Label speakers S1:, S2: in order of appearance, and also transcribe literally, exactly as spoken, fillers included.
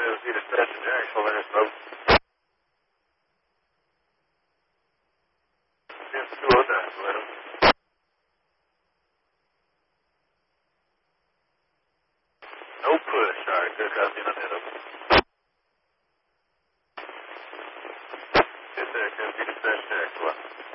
S1: it'll be the session there. So let us know. It's two oh nine. Let them. No push. All right, good copy on that. Yes, sir. It'll be the session there.